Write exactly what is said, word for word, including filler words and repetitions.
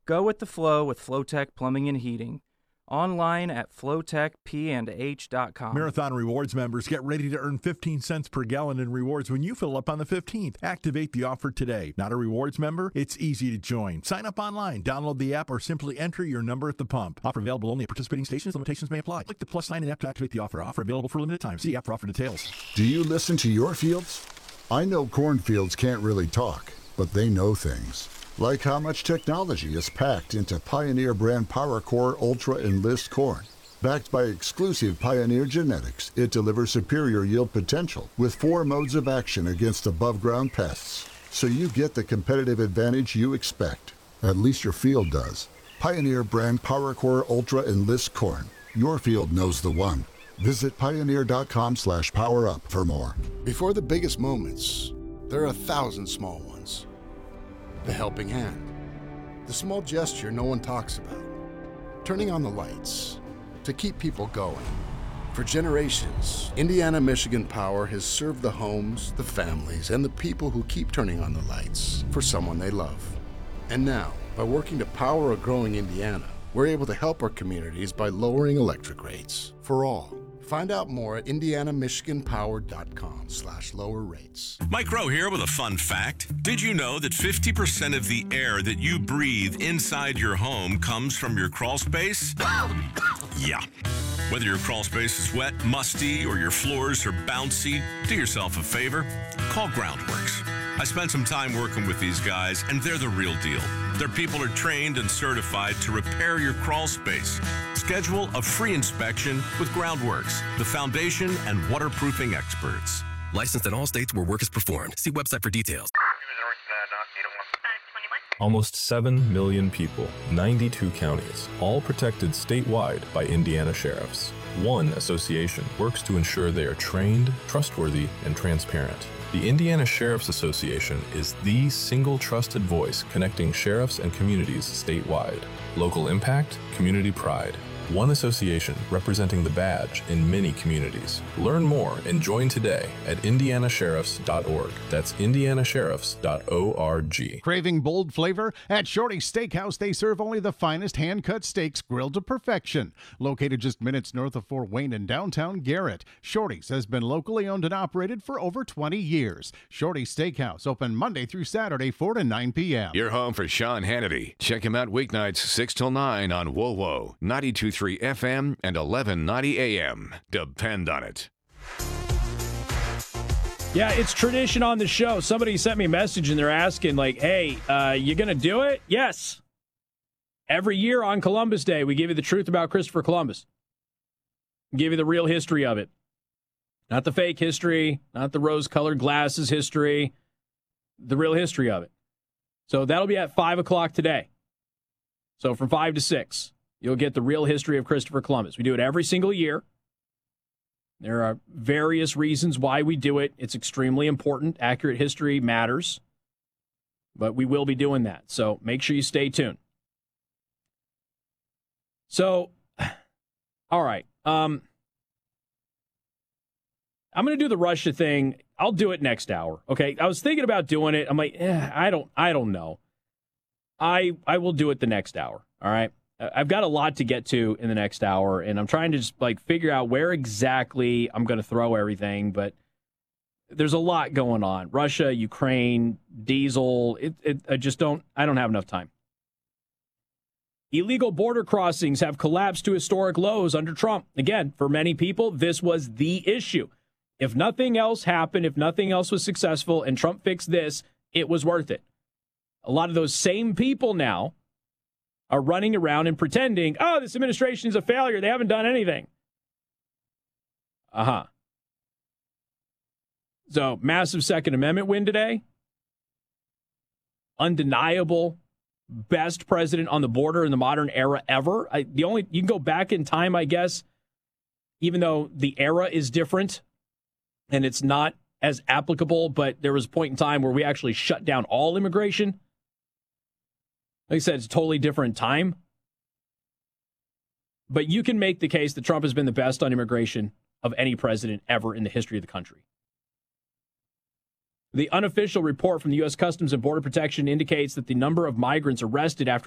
Go with the flow with Flowtech Plumbing and Heating. Online at flowtech p and h dot com. Marathon Rewards members, get ready to earn fifteen cents per gallon in rewards when you fill up on the fifteenth. Activate the offer today. Not a rewards member? It's easy to join. Sign up online, download the app, or simply enter your number at the pump. Offer available only at participating stations. Limitations may apply. Click the plus sign in app to activate the offer. Offer available for limited time. See app for offer details. Do you listen to your fields? I know cornfields can't really talk, but they know things. Like how much technology is packed into Pioneer brand PowerCore Ultra Enlist corn. Backed by exclusive Pioneer genetics, it delivers superior yield potential with four modes of action against above-ground pests. So you get the competitive advantage you expect. At least your field does. Pioneer brand PowerCore Ultra Enlist corn. Your field knows the one. Visit pioneer.com slash power up for more. Before the biggest moments, there are a thousand small ones. The helping hand. The small gesture no one talks about. Turning on the lights to keep people going. For generations, Indiana Michigan Power has served the homes, the families, and the people who keep turning on the lights for someone they love. And now, by working to power a growing Indiana, we're able to help our communities by lowering electric rates for all. Find out more at indiana michigan power dot com slash lower rates. Mike Rowe here with a fun fact. Did you know that fifty percent of the air that you breathe inside your home comes from your crawl space? Yeah. Whether your crawl space is wet, musty, or your floors are bouncy, do yourself a favor. Call Groundworks. I spent some time working with these guys, and they're the real deal. Their people are trained and certified to repair your crawl space. Schedule a free inspection with Groundworks, the foundation and waterproofing experts. Licensed in all states where work is performed. See website for details. Almost seven million people, ninety-two counties, all protected statewide by Indiana sheriffs. One association works to ensure they are trained, trustworthy, and transparent. The Indiana Sheriff's Association is the single trusted voice connecting sheriffs and communities statewide. Local impact, community pride. One association representing the badge in many communities. Learn more and join today at indiana sheriffs dot org. That's indiana sheriffs dot org. Craving bold flavor? At Shorty's Steakhouse, they serve only the finest hand-cut steaks grilled to perfection. Located just minutes north of Fort Wayne in downtown Garrett, Shorty's has been locally owned and operated for over twenty years. Shorty's Steakhouse, open Monday through Saturday, four to nine p.m. You're home for Sean Hannity. Check him out weeknights six till nine on W O W O, ninety-two point three F M and eleven ninety A M. Depend on it. Yeah, it's tradition on the show. Somebody sent me a message and they're asking, like, hey, uh, you going to do it? Yes. Every year on Columbus Day, we give you the truth about Christopher Columbus. Give you the real history of it. Not the fake history, not the rose-colored glasses history, the real history of it. So that'll be at five o'clock today. So from five to six. You'll get the real history of Christopher Columbus. We do it every single year. There are various reasons why we do it. It's extremely important. Accurate history matters. But we will be doing that. So make sure you stay tuned. So, all right. Um, I'm going to do the Russia thing. I'll do it next hour. Okay. I was thinking about doing it. I'm like, eh, I don't, I don't know. I, I will do it the next hour. All right. I've got a lot to get to in the next hour, and I'm trying to just like figure out where exactly I'm going to throw everything, but there's a lot going on. Russia, Ukraine, diesel, it, it, I just don't, I don't have enough time. Illegal border crossings have collapsed to historic lows under Trump. Again, for many people, this was the issue. If nothing else happened, if nothing else was successful, and Trump fixed this, it was worth it. A lot of those same people now are running around and pretending, oh, this administration is a failure. They haven't done anything. Uh-huh. So, massive Second Amendment win today. Undeniable best president on the border in the modern era ever. I, the only you can go back in time, I guess, even though the era is different and it's not as applicable, but there was a point in time where we actually shut down all immigration. Like I said, it's a totally different time. But you can make the case that Trump has been the best on immigration of any president ever in the history of the country. The unofficial report from the U S Customs and Border Protection indicates that the number of migrants arrested after